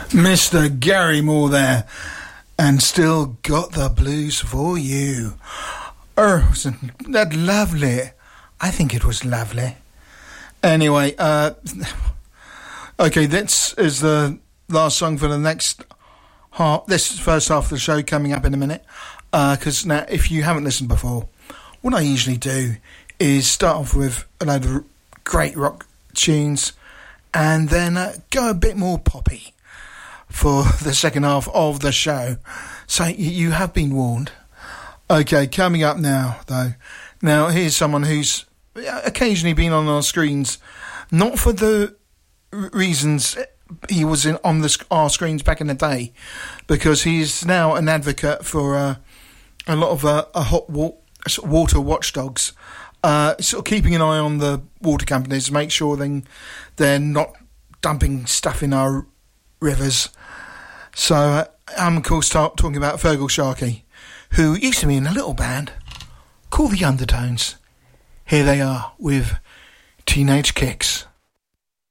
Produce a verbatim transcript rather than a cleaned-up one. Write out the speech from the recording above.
Mister Gary Moore there, and Still Got the Blues for You. Oh, wasn't that lovely? I think it was lovely. Anyway, uh, okay, this is the last song for the next half, this first half of the show coming up in a minute. Because uh, now, if you haven't listened before, what I usually do is start off with a load of great rock tunes and then uh, go a bit more poppy for the second half of the show. So you have been warned. Okay, coming up now, though. Now, here's someone who's occasionally been on our screens, not for the reasons he was in on the, our screens back in the day, because he's now an advocate for uh, a lot of uh, a hot wa- water watchdogs, uh, sort of keeping an eye on the water companies to make sure they, they're not dumping stuff in our rivers. So uh, I'm of course start talking about Feargal Sharkey, who used to be in a little band called the Undertones. Here they are with Teenage Kicks.